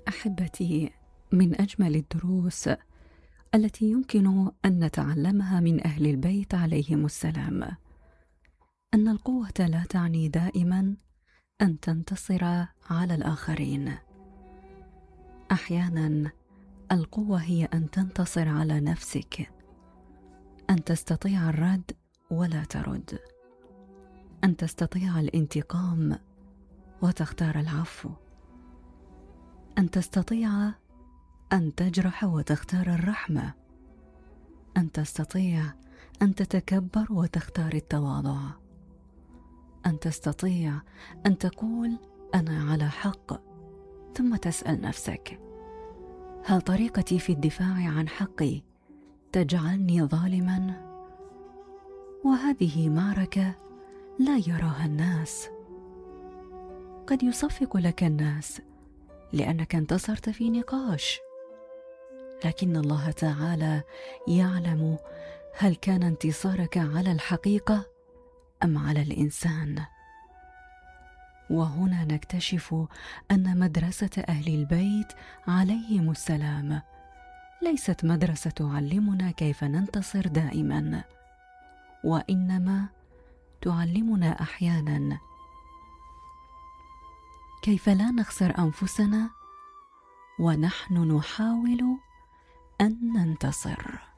أحبتي، من أجمل الدروس التي يمكن أن نتعلمها من أهل البيت عليهم السلام أن القوة لا تعني دائما أن تنتصر على الآخرين. أحيانا القوة هي أن تنتصر على نفسك، أن تستطيع الرد ولا ترد، أن تستطيع الانتقام وتختار العفو، أن تستطيع أن تجرح وتختار الرحمة، أن تستطيع أن تتكبر وتختار التواضع، أن تستطيع أن تقول أنا على حق ثم تسأل نفسك: هل طريقتي في الدفاع عن حقي تجعلني ظالما؟ وهذه معركة لا يراها الناس. قد يصفق لك الناس لأنك انتصرت في نقاش، لكن الله تعالى يعلم هل كان انتصارك على الحقيقة أم على الإنسان. وهنا نكتشف أن مدرسة أهل البيت عليهم السلام ليست مدرسة تعلمنا كيف ننتصر دائما، وإنما تعلمنا أحيانا كيف لا نخسر أنفسنا ونحن نحاول أن ننتصر.